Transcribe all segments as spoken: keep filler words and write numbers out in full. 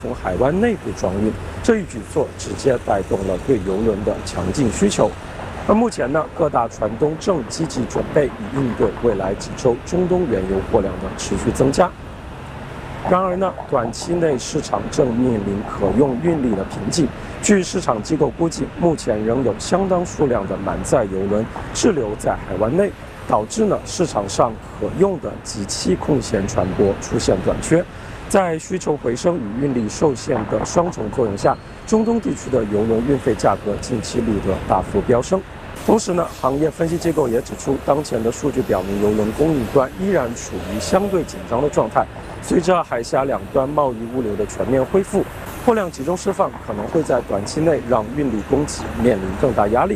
从海湾内部装运，这一举措直接带动了对油轮的强劲需求。而目前呢，各大船东正积极准备以应对未来几周中东原油货量的持续增加。然而呢，短期内市场正面临可用运力的瓶颈。据市场机构估计，目前仍有相当数量的满载油轮滞留在海湾内，导致呢市场上可用的极其空闲船舶出现短缺。在需求回升与运力受限的双重作用下，中东地区的油轮运费价格近期录得大幅飙升。同时呢，行业分析机构也指出，当前的数据表明，油轮供应端依然处于相对紧张的状态。随着海峡两端贸易物流的全面恢复，货量集中释放可能会在短期内让运力供给面临更大压力。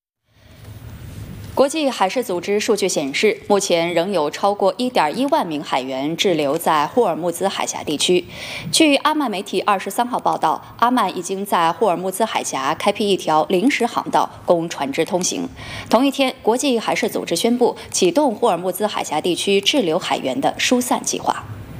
国际海事组织数据显示，目前仍有超过 一点一万名海员滞留在霍尔木兹海峡地区。据阿曼媒体二十三号报道，阿曼已经在霍尔木兹海峡开辟一条临时航道，供船只通行。同一天，国际海事组织宣布启动霍尔木兹海峡地区滞留海员的疏散计划。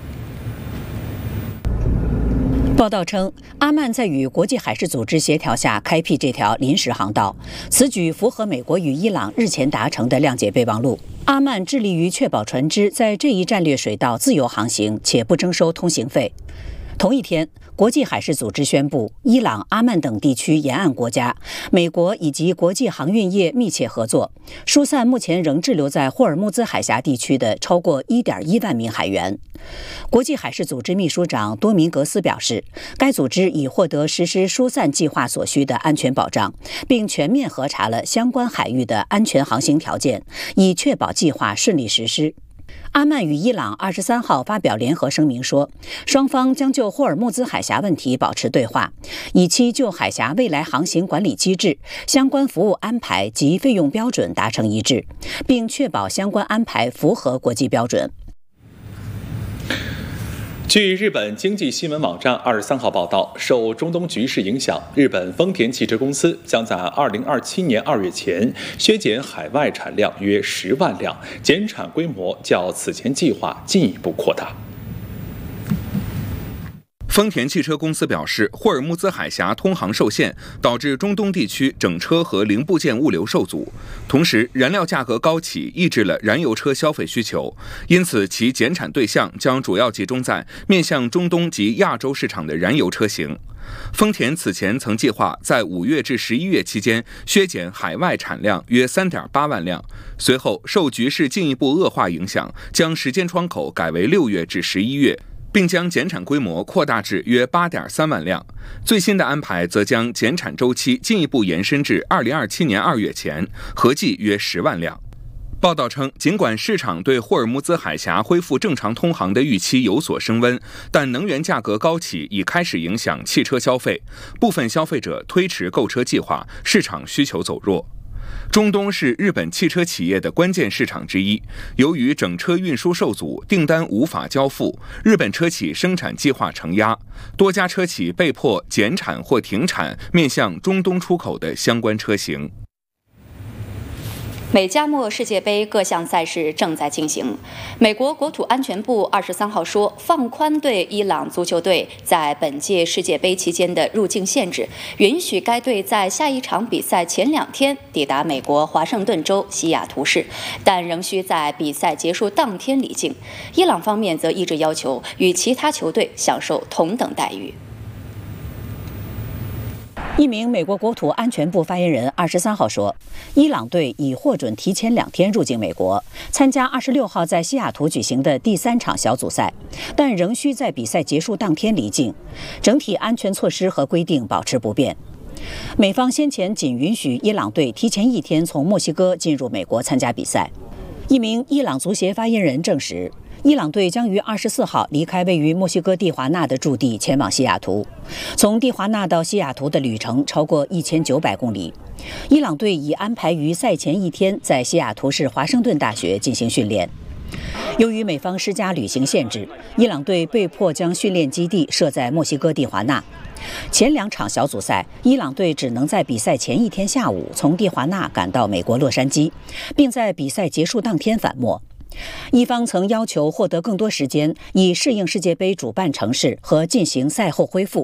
报道称，阿曼在与国际海事组织协调下开辟这条临时航道，此举符合美国与伊朗日前达成的谅解备忘录。阿曼致力于确保船只在这一战略水道自由航行，且不征收通行费。同一天，国际海事组织宣布，伊朗、阿曼等地区沿岸国家、美国以及国际航运业密切合作，疏散目前仍滞留在霍尔木兹海峡地区的超过 一点一万名海员。国际海事组织秘书长多明格斯表示，该组织已获得实施疏散计划所需的安全保障，并全面核查了相关海域的安全航行条件，以确保计划顺利实施。阿曼与伊朗二十三号发表联合声明说，双方将就霍尔木兹海峡问题保持对话，以期就海峡未来航行管理机制、相关服务安排及费用标准达成一致，并确保相关安排符合国际标准。 据日本经济新闻网站二十三号报道，受中东局势影响，日本丰田汽车公司将在二零二七年二月前削减海外产量约十万辆，减产规模较此前计划进一步扩大。 丰田汽车公司表示，霍尔木兹海峡通航受限，导致中东地区整车和零部件物流受阻，同时燃料价格高企抑制了燃油车消费需求，因此其减产对象将主要集中在面向中东及亚洲市场的燃油车型。丰田此前曾计划在五月至十一月期间削减海外产量约 三点八万辆，随后受局势进一步恶化影响，将时间窗口改为六月至十一月，并将减产规模扩大至约 八点三万辆。最新的安排则将减产周期进一步延伸至二零二七年二月前，合计约十万辆。报道称，尽管市场对霍尔木兹海峡恢复正常通航的预期有所升温，但能源价格高企已开始影响汽车消费，部分消费者推迟购车计划，市场需求走弱。中东是日本汽车企业的关键市场之一，由于整车运输受阻，订单无法交付，日本车企生产计划承压，多家车企被迫减产或停产面向中东出口的相关车型。 美加墨世界杯各项赛事正在进行。美国国土安全部二十三号说，放宽对伊朗足球队在本届世界杯期间的入境限制，允许该队在下一场比赛前两天抵达美国华盛顿州西雅图市，但仍需在比赛结束当天离境。伊朗方面则一直要求与其他球队享受同等待遇。 一名美国国土安全部发言人二十三号说，伊朗队已获准提前两天入境美国，参加二十六号在西雅图举行的第三场小组赛，但仍需在比赛结束当天离境，整体安全措施和规定保持不变。美方先前仅允许伊朗队提前一天从墨西哥进入美国参加比赛。一名伊朗足协发言人证实，伊朗队将于二十四号离开位于墨西哥蒂华纳的驻地，前往西雅图。从蒂华纳到西雅图的旅程超过一千九百公里。伊朗队已安排于赛前一天在西雅图市华盛顿大学进行训练。由于美方施加旅行限制，伊朗队被迫将训练基地设在墨西哥蒂华纳。前两场小组赛，伊朗队只能在比赛前一天下午从蒂华纳赶到美国洛杉矶，并在比赛结束当天返墨。一方曾要求获得更多时间，以适应世界杯主办城市和进行赛后恢复。